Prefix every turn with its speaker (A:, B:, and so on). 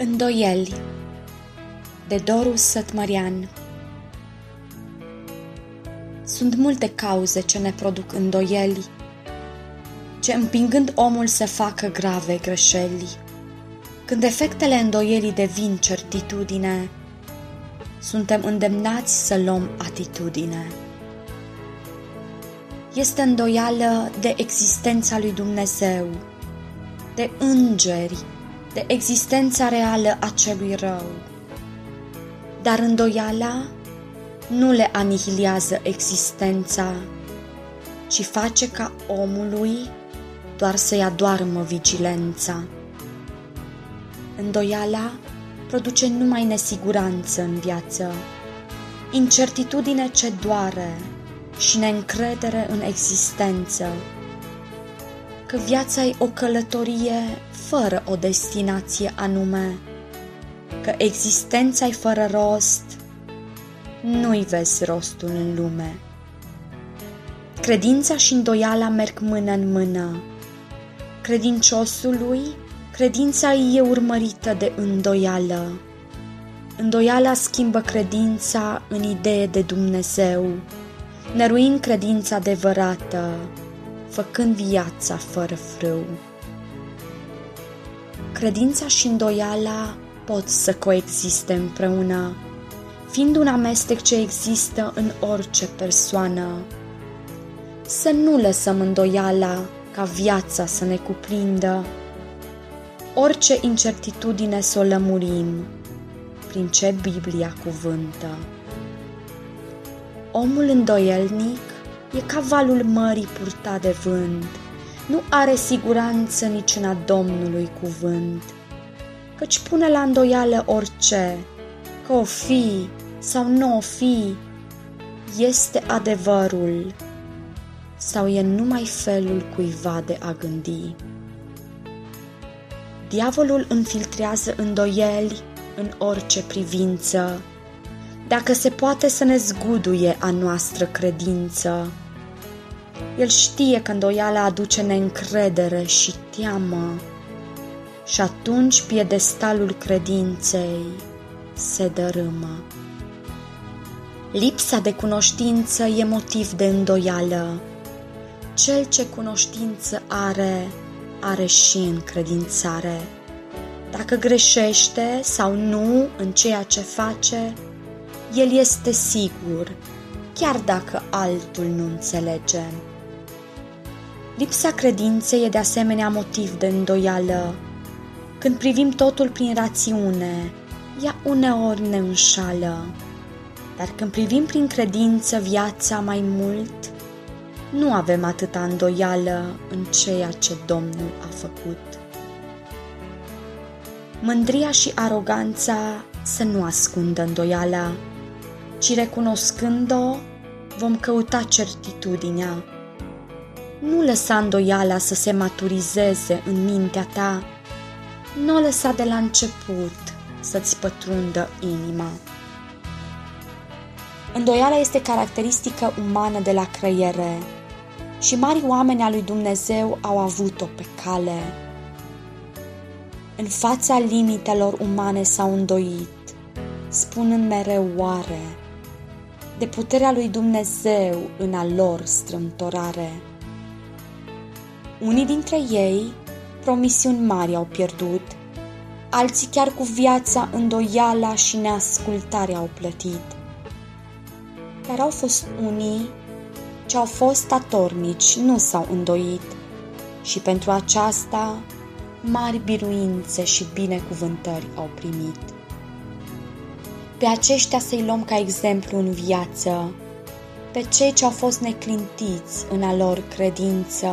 A: Îndoieli de Doru Sătmărean. Sunt multe cauze ce ne produc îndoieli, ce împingând omul să facă grave greșeli. Când efectele îndoielii devin certitudine, suntem îndemnați să luăm atitudine. Este îndoială de existența lui Dumnezeu, de îngeri, de existența reală a celui rău. Dar îndoiala nu le anihiliază existența, ci face ca omului doar să-i adoarmă vigilența. Îndoiala produce numai nesiguranță în viață, incertitudine ce doare și neîncredere în existență, că viața e o călătorie fără o destinație anume, că existența-i fără rost, nu-i vezi rostul în lume. Credința și îndoiala merg mână în mână. Credinciosului, credința e urmărită de îndoială. Îndoiala schimbă credința în idee de Dumnezeu, năruind credința adevărată, făcând viața fără frâu. Credința și îndoiala pot să coexiste împreună, fiind un amestec ce există în orice persoană. Să nu lăsăm îndoiala ca viața să ne cuprindă, orice incertitudine să o lămurim, prin ce Biblia cuvântă. Omul îndoielnic e ca valul mării purtat de vânt, nu are siguranță nici în a Domnului cuvânt, căci pune la îndoială orice, că o fi sau nu o fi, este adevărul sau e numai felul cuiva de a gândi. Diavolul înfiltrează îndoieli în orice privință, dacă se poate să ne zguduie a noastră credință. El știe că îndoiala aduce neîncredere și teamă, și atunci piedestalul credinței se dărâmă. Lipsa de cunoștință e motiv de îndoială. Cel ce cunoștință are, are și încredințare. Dacă greșește sau nu în ceea ce face, el este sigur, chiar dacă altul nu înțelege. Lipsa credinței e de asemenea motiv de îndoială. Când privim totul prin rațiune, ea uneori ne înșală. Dar când privim prin credință viața mai mult, nu avem atâta îndoială în ceea ce Domnul a făcut. Mândria și aroganța să nu ascundă îndoiala, ci recunoscând-o, vom căuta certitudinea. Nu lăsa îndoiala să se maturizeze în mintea ta, nu o lăsa de la început să-ți pătrundă inima. Îndoiala este caracteristică umană de la creiere și mari oameni al lui Dumnezeu au avut-o pe cale. În fața limitelor umane s-au îndoit, spunând mereu oare, de puterea lui Dumnezeu în a lor strâmtorare. Unii dintre ei promisiuni mari au pierdut, alții chiar cu viața îndoiala și neascultarea au plătit. Dar au fost unii ce au fost statornici, nu s-au îndoit și pentru aceasta mari biruințe și binecuvântări au primit. Pe aceștia să-i luăm ca exemplu în viață, pe cei ce au fost neclintiți în a lor credință,